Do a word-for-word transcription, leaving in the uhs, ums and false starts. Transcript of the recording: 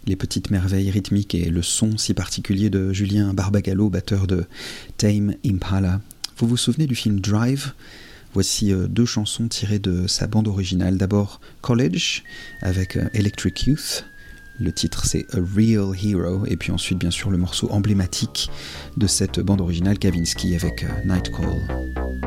les petites merveilles rythmiques et le son si particulier de Julien Barbagallo, batteur de Tame Impala. Vous vous souvenez du film Drive ? Voici deux chansons tirées de sa bande originale. D'abord College avec Electric Youth. Le titre c'est A Real Hero. Et puis ensuite bien sûr le morceau emblématique de cette bande originale, Kavinsky avec Night Call.